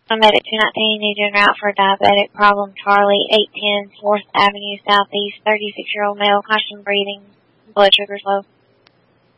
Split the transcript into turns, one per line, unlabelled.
Medic 219, need you route for diabetic problem. Charlie, 810 4th Avenue Southeast, 36-year-old male, caution breathing, blood sugar's low.